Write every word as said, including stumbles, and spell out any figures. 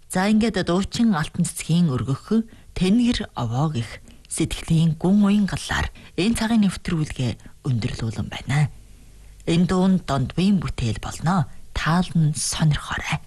За ингээд дуучин алтан цэцгийн өргөх Тэнгэр овоо гэх сэтгэлийн гүн уянгалаар энэ цагийн нэвтрүүлгээ өндөрлүүлэн байна. Энэ дуун донд буян бүтээл болно. Таал нь сонирхоорой.